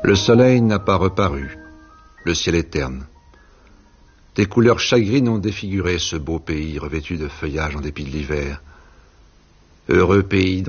Le soleil n'a pas reparu, le ciel est terne. Des couleurs chagrines ont défiguré ce beau pays revêtu de feuillage en dépit de l'hiver. Heureux pays